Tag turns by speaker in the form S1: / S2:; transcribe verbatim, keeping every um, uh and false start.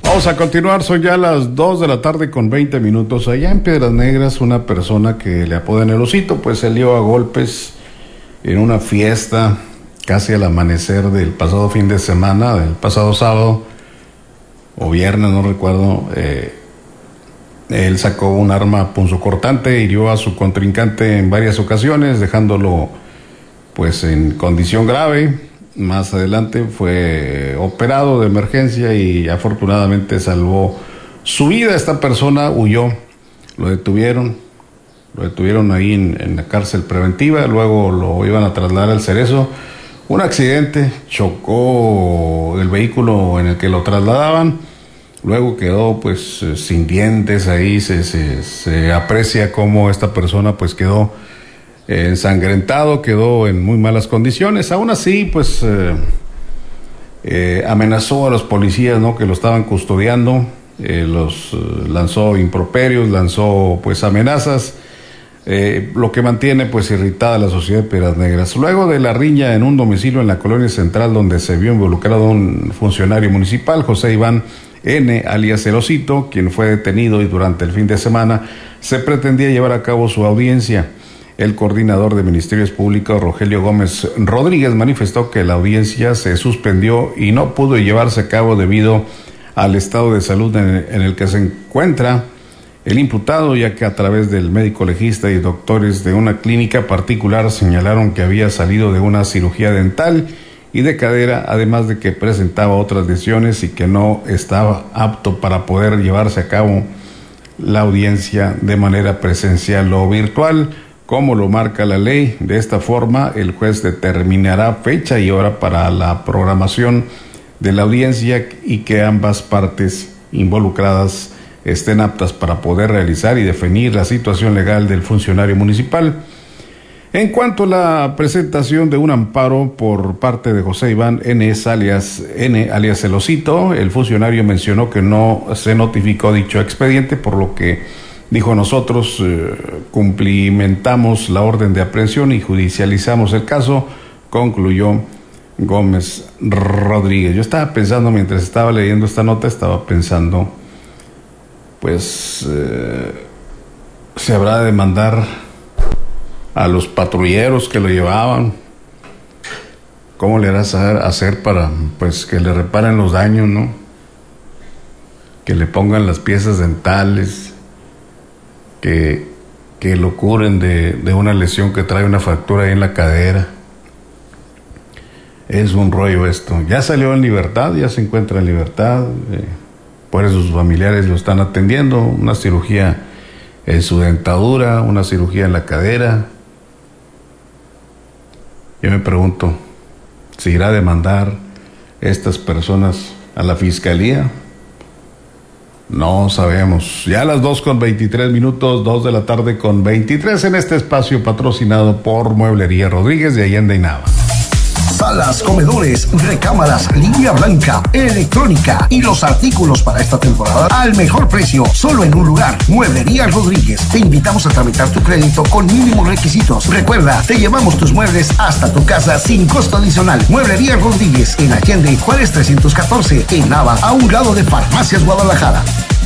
S1: Vamos a continuar, son ya las dos de la tarde con veinte minutos. Allá en Piedras Negras, una persona que le apodan el Osito, pues se lió a golpes en una fiesta casi al amanecer del pasado fin de semana, del pasado sábado o viernes, no recuerdo. Eh, él sacó un arma punzocortante, hirió a su contrincante en varias ocasiones, dejándolo pues en condición grave. Más adelante fue operado de emergencia y afortunadamente salvó su vida. Esta persona huyó, lo detuvieron, lo detuvieron ahí en, en la cárcel preventiva, luego lo iban a trasladar al Cerezo. Un accidente, chocó el vehículo en el que lo trasladaban, luego quedó pues sin dientes. Ahí se, se, se aprecia cómo esta persona pues quedó ensangrentado, quedó en muy malas condiciones. Aún así, pues eh, eh, amenazó a los policías, ¿no?, que lo estaban custodiando, eh, los eh, lanzó improperios, lanzó pues amenazas, eh, lo que mantiene pues irritada a la sociedad de Piedras Negras. Luego de la riña en un domicilio en la colonia central, donde se vio involucrado un funcionario municipal, José Iván N., alias El Osito, quien fue detenido, y durante el fin de semana se pretendía llevar a cabo su audiencia. El coordinador de Ministerios Públicos, Rogelio Gómez Rodríguez, manifestó que la audiencia se suspendió y no pudo llevarse a cabo debido al estado de salud en el, en el que se encuentra el imputado, ya que a través del médico legista y doctores de una clínica particular señalaron que había salido de una cirugía dental y de cadera, además de que presentaba otras lesiones y que no estaba apto para poder llevarse a cabo la audiencia de manera presencial o virtual, como lo marca la ley. De esta forma, el juez determinará fecha y hora para la programación de la audiencia y que ambas partes involucradas estén aptas para poder realizar y definir la situación legal del funcionario municipal. En cuanto a la presentación de un amparo por parte de José Iván N., alias N, alias El Osito, el funcionario mencionó que no se notificó dicho expediente, por lo que dijo: nosotros eh, cumplimentamos la orden de aprehensión y judicializamos el caso, concluyó Gómez Rodríguez. Yo estaba pensando, mientras estaba leyendo esta nota, estaba pensando, pues, eh, se habrá de mandar a los patrulleros que lo llevaban. ¿Cómo le harás a hacer para, pues, que le reparen los daños, no? Que le pongan las piezas dentales, que, que lo curen de, de una lesión que trae una fractura ahí en la cadera. Es un rollo esto. Ya salió en libertad, ya se encuentra en libertad, eh, por eso sus familiares lo están atendiendo. Una cirugía en su dentadura, una cirugía en la cadera. Yo me pregunto, ¿se irá a demandar estas personas a la fiscalía? No sabemos. Ya a las dos con veintitrés minutos, dos de la tarde con veintitrés, en este espacio patrocinado por Mueblería Rodríguez de Allende y Nava.
S2: Salas, comedores, recámaras, línea blanca, electrónica y los artículos para esta temporada al mejor precio, solo en un lugar: Mueblería Rodríguez. Te invitamos a tramitar tu crédito con mínimos requisitos. Recuerda, te llevamos tus muebles hasta tu casa sin costo adicional. Mueblería Rodríguez, en Allende Juárez trescientos catorce, en Nava, a un lado de Farmacias Guadalajara.